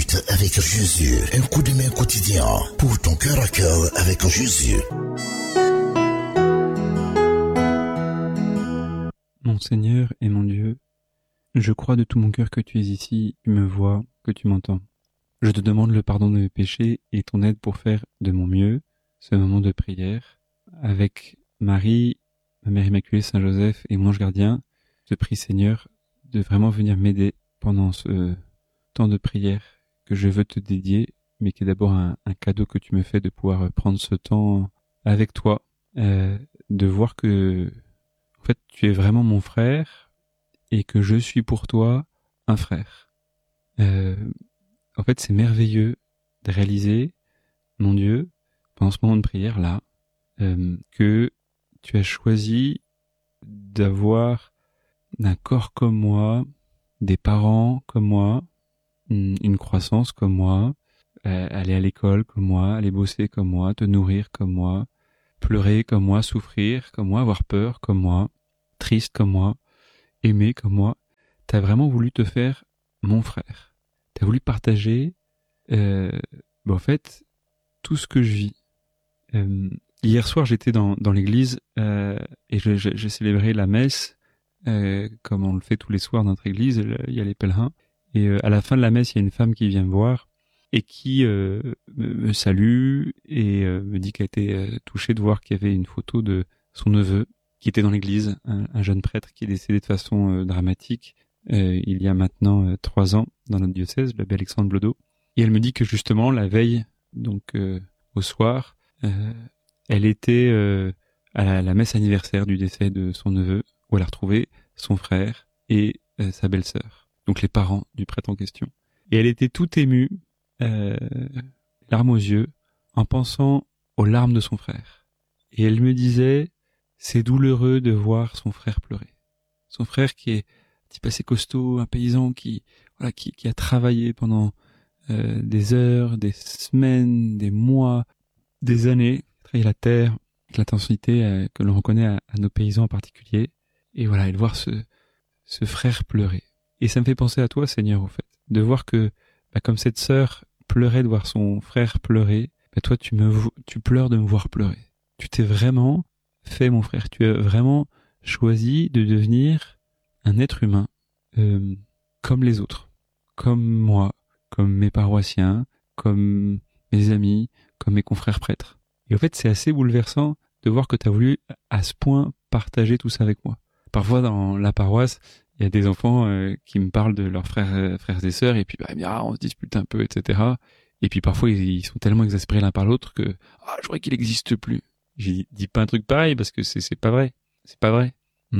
minutes avec Jésus. Un coup de main quotidien pour ton cœur à cœur avec Jésus. Mon Seigneur et mon Dieu, je crois de tout mon cœur que tu es ici, tu me vois, que tu m'entends. Je te demande le pardon de mes péchés et ton aide pour faire de mon mieux ce moment de prière. Avec Marie, ma Mère Immaculée, Saint Joseph et mon ange gardien, je te prie Seigneur de vraiment venir m'aider pendant ce temps de prière que je veux te dédier, mais qui est d'abord un cadeau que tu me fais de pouvoir prendre ce temps avec toi, de voir que en fait tu es vraiment mon frère et que je suis pour toi un frère. En fait c'est merveilleux de réaliser, mon Dieu, pendant ce moment de prière là, que tu as choisi d'avoir un corps comme moi, des parents comme moi, une croissance comme moi, aller à l'école comme moi, aller bosser comme moi, te nourrir comme moi, pleurer comme moi, souffrir comme moi, avoir peur comme moi, triste comme moi, aimer comme moi. T'as vraiment voulu te faire mon frère. T'as voulu partager, en fait, tout ce que je vis. Hier soir, j'étais dans l'église et j'ai célébré la messe comme on le fait tous les soirs dans notre église. Il y a les pèlerins. Et à la fin de la messe, il y a une femme qui vient me voir et qui me salue et me dit qu'elle était touchée de voir qu'il y avait une photo de son neveu qui était dans l'église, un jeune prêtre qui est décédé de façon dramatique il y a maintenant 3 ans dans notre diocèse, l'abbé Alexandre Blodeau. Et elle me dit que justement, la veille, donc au soir, elle était à la messe anniversaire du décès de son neveu, où elle a retrouvé son frère et sa belle-sœur. Donc les parents du prêtre en question. Et elle était toute émue, larmes aux yeux, en pensant aux larmes de son frère. Et elle me disait, c'est douloureux de voir son frère pleurer. Son frère qui est un type assez costaud, un paysan qui a travaillé pendant des heures, des semaines, des mois, des années, travaillé la terre, avec l'intensité que l'on reconnaît à nos paysans en particulier. Et voilà, et de voir ce frère pleurer. Et ça me fait penser à toi, Seigneur, au fait, de voir que, comme cette sœur pleurait de voir son frère pleurer, toi, tu pleures de me voir pleurer. Tu t'es vraiment fait, mon frère, tu as vraiment choisi de devenir un être humain, comme les autres, comme moi, comme mes paroissiens, comme mes amis, comme mes confrères prêtres. Et en fait, c'est assez bouleversant de voir que tu as voulu à ce point partager tout ça avec moi. Parfois, dans la paroisse, il y a des enfants qui me parlent de leurs frères et sœurs, et puis on se dispute un peu, etc. Et puis parfois, ils sont tellement exaspérés l'un par l'autre que je crois qu'il n'existe plus. J'ai dit pas un truc pareil parce que c'est pas vrai. C'est pas vrai.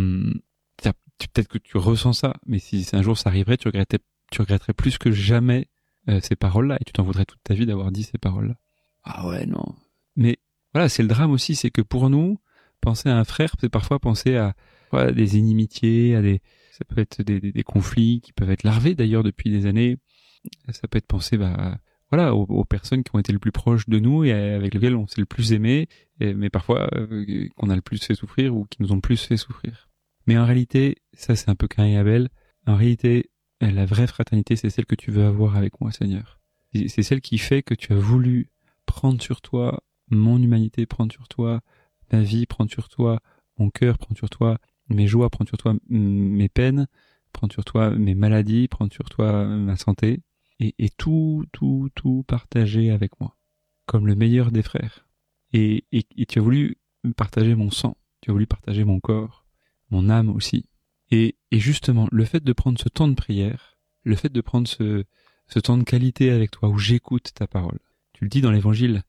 Peut-être que tu ressens ça, mais si un jour ça arriverait, tu regretterais plus que jamais ces paroles-là, et tu t'en voudrais toute ta vie d'avoir dit ces paroles-là. Ah ouais, non. Mais voilà, c'est le drame aussi, c'est que pour nous, penser à un frère, c'est parfois penser à des inimitiés, ça peut être des conflits qui peuvent être larvés d'ailleurs depuis des années. Ça peut être penser aux personnes qui ont été le plus proches de nous et avec lesquelles on s'est le plus aimé, mais parfois qu'on a le plus fait souffrir ou qui nous ont le plus fait souffrir. Mais en réalité, ça c'est un peu Caïn et Abel. En réalité, la vraie fraternité, c'est celle que tu veux avoir avec moi, Seigneur. C'est celle qui fait que tu as voulu prendre sur toi mon humanité, prendre sur toi ma vie, prendre sur toi mon cœur, prendre sur toi mes joies, prendre sur toi mes peines, prendre sur toi mes maladies, prendre sur toi ma santé, et tout partager avec moi, comme le meilleur des frères. Et tu as voulu partager mon sang, tu as voulu partager mon corps, mon âme aussi. Et justement, le fait de prendre ce temps de prière, le fait de prendre ce temps de qualité avec toi, où j'écoute ta parole. Tu le dis dans l'évangile,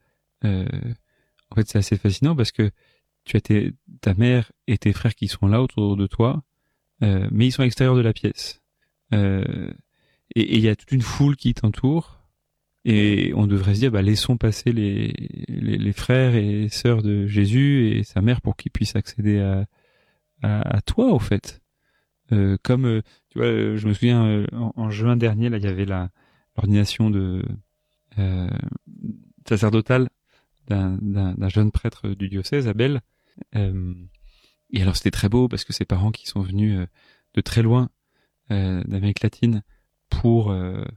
en fait c'est assez fascinant parce que tu as ta mère et tes frères qui sont là autour de toi, mais ils sont à l'extérieur de la pièce. Et il y a toute une foule qui t'entoure, et on devrait se dire, laissons passer les frères et sœurs de Jésus et sa mère pour qu'ils puissent accéder à toi, au fait. Comme, tu vois, je me souviens, en juin dernier, là, il y avait l'ordination sacerdotale d'un jeune prêtre du diocèse, Abel. Et alors c'était très beau parce que ses parents qui sont venus de très loin d'Amérique latine pour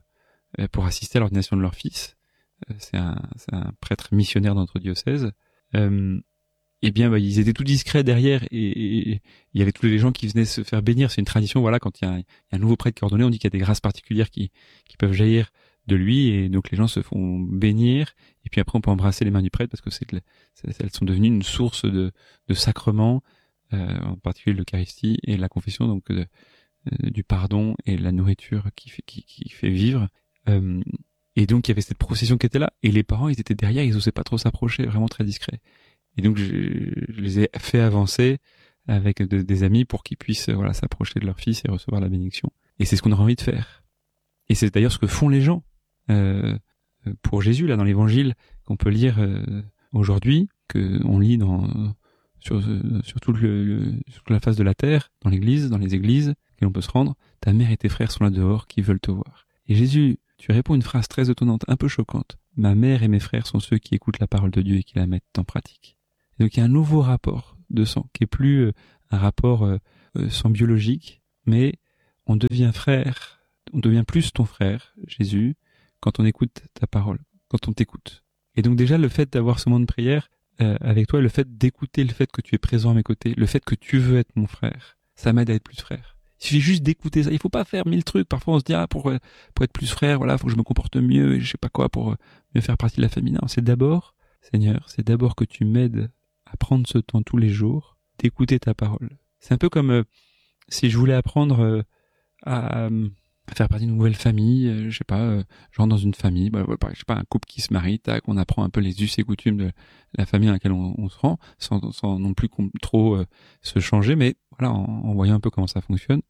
pour assister à l'ordination de leur fils. C'est un prêtre missionnaire dans notre diocèse. Eh bien, ils étaient tout discrets derrière et il y avait tous les gens qui venaient se faire bénir. C'est une tradition, voilà, quand il y a un nouveau prêtre qui est ordonné, on dit qu'il y a des grâces particulières qui peuvent jaillir de lui, et donc les gens se font bénir, et puis après on peut embrasser les mains du prêtre parce que elles sont devenues une source de sacrements, en particulier l'Eucharistie et la confession, donc du pardon et la nourriture qui fait vivre. Et donc il y avait cette procession qui était là, et les parents ils étaient derrière, ils osaient pas trop s'approcher, vraiment très discrets. Et donc je les ai fait avancer avec des amis pour qu'ils puissent s'approcher de leur fils et recevoir la bénédiction. Et c'est ce qu'on a envie de faire. Et c'est d'ailleurs ce que font les gens pour Jésus là dans l'Évangile qu'on peut lire aujourd'hui, que on lit sur toute la face de la terre, dans l'Église, dans les églises, et on peut se rendre. Ta mère et tes frères sont là dehors qui veulent te voir. Et Jésus, tu réponds une phrase très étonnante, un peu choquante. Ma mère et mes frères sont ceux qui écoutent la parole de Dieu et qui la mettent en pratique. Et donc il y a un nouveau rapport de sang qui est plus un rapport sang biologique, mais on devient frère, on devient plus ton frère, Jésus, quand on écoute ta parole, quand on t'écoute. Et donc déjà le fait d'avoir ce moment de prière avec toi, le fait d'écouter, le fait que tu es présent à mes côtés, le fait que tu veux être mon frère, ça m'aide à être plus frère. Il suffit juste d'écouter ça. Il faut pas faire 1000 trucs. Parfois on se dit pour être plus frère, faut que je me comporte mieux et je sais pas quoi pour mieux faire partie de la famille. Non, c'est d'abord, Seigneur, c'est d'abord que tu m'aides à prendre ce temps tous les jours d'écouter ta parole. C'est un peu comme si je voulais apprendre à faire partie d'une nouvelle famille, je sais pas, genre dans une famille, je sais pas, un couple qui se marie, tac, on apprend un peu les us et coutumes de la famille à laquelle on se rend, sans non plus trop se changer, mais voilà, en voyant un peu comment ça fonctionne,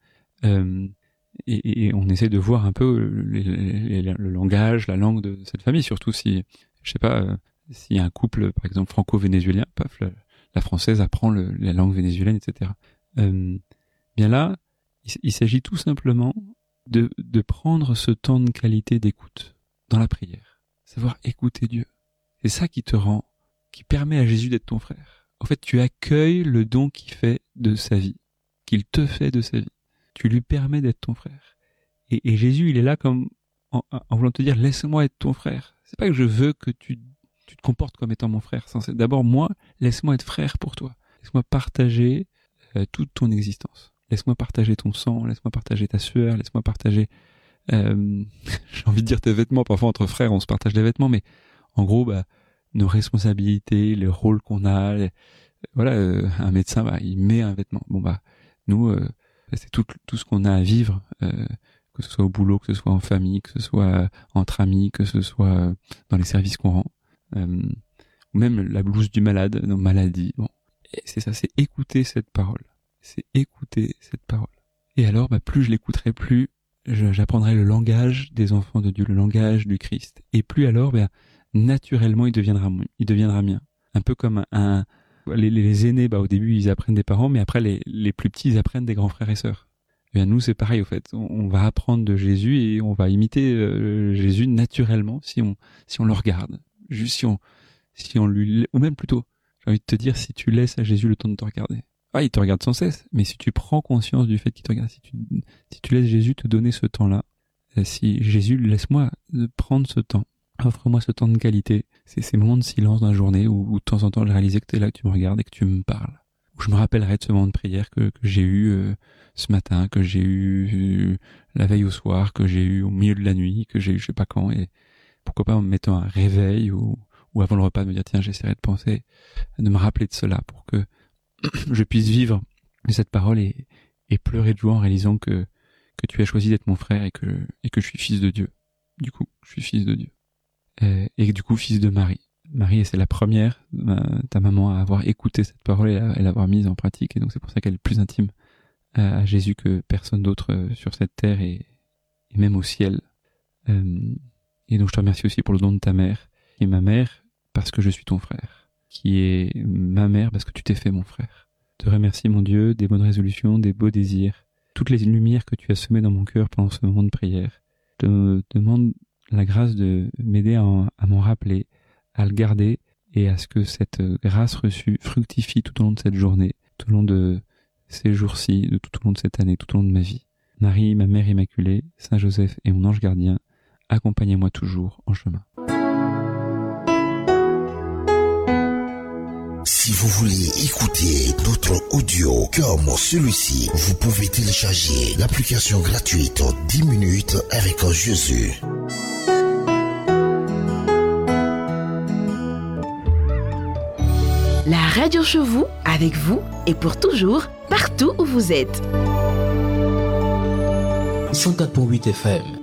et on essaie de voir un peu le langage, la langue de cette famille, surtout si, je sais pas, s'il y a un couple, par exemple, franco-vénézuélien, paf, la française apprend la langue vénézuélienne, etc. Bien là, il s'agit tout simplement de prendre ce temps de qualité d'écoute dans la prière. Savoir écouter Dieu. C'est ça qui permet à Jésus d'être ton frère. En fait, tu accueilles le don qu'il fait de sa vie, qu'il te fait de sa vie. Tu lui permets d'être ton frère. Et Jésus, il est là comme en voulant te dire, laisse-moi être ton frère. C'est pas que je veux que tu te comportes comme étant mon frère. D'abord, moi, laisse-moi être frère pour toi. Laisse-moi partager toute ton existence. Laisse-moi partager ton sang, laisse-moi partager ta sueur, laisse-moi partager, j'ai envie de dire tes vêtements. Parfois, entre frères, on se partage des vêtements, mais en gros, nos responsabilités, le rôle qu'on a, un médecin, il met un vêtement. Nous, c'est tout ce qu'on a à vivre, que ce soit au boulot, que ce soit en famille, que ce soit entre amis, que ce soit dans les services qu'on rend, ou même la blouse du malade, nos maladies. Bon, et c'est ça, c'est écouter cette parole. C'est écouter cette parole. Et alors, plus je l'écouterai, plus j'apprendrai le langage des enfants de Dieu, le langage du Christ. Et plus alors, naturellement, il deviendra mien. Un peu comme les aînés, au début, ils apprennent des parents, mais après, les plus petits, ils apprennent des grands frères et sœurs. Et bien, nous, c'est pareil, au fait. On va apprendre de Jésus et on va imiter Jésus naturellement si on le regarde. Juste si on lui, ou même plutôt, j'ai envie de te dire, si tu laisses à Jésus le temps de te regarder. Il te regarde sans cesse, mais si tu prends conscience du fait qu'il te regarde, si tu laisses Jésus te donner ce temps-là, si Jésus, laisse-moi prendre ce temps, offre-moi ce temps de qualité, c'est ces moments de silence dans la journée où de temps en temps j'ai réalisé que tu es là, que tu me regardes et que tu me parles. Où je me rappellerai de ce moment de prière que j'ai eu ce matin, que j'ai eu la veille au soir, que j'ai eu au milieu de la nuit, que j'ai eu je sais pas quand, et pourquoi pas en me mettant un réveil ou avant le repas de me dire tiens, j'essaierai de penser, de me rappeler de cela pour que je puisse vivre cette parole et pleurer de joie en réalisant que tu as choisi d'être mon frère et que je suis fils de Dieu. Du coup, je suis fils de Dieu. Et du coup, fils de Marie. Marie, c'est la première, ta maman, à avoir écouté cette parole et l'avoir mise en pratique. Et donc, c'est pour ça qu'elle est plus intime à Jésus que personne d'autre sur cette terre et même au ciel. Et donc, je te remercie aussi pour le don de ta mère, qui est ma mère parce que je suis ton frère, qui est ma mère parce que tu t'es fait mon frère. Je te remercie, mon Dieu, des bonnes résolutions, des beaux désirs, toutes les lumières que tu as semées dans mon cœur pendant ce moment de prière. Je te demande la grâce de m'aider à m'en rappeler, à le garder et à ce que cette grâce reçue fructifie tout au long de cette journée, tout au long de ces jours-ci, tout au long de cette année, tout au long de ma vie. Marie, ma mère immaculée, Saint Joseph et mon ange gardien, accompagnez-moi toujours en chemin. Si vous voulez écouter d'autres audios comme celui-ci, vous pouvez télécharger l'application gratuite 10 minutes avec Jésus. La radio chez vous, avec vous et pour toujours, partout où vous êtes. 104.8 FM.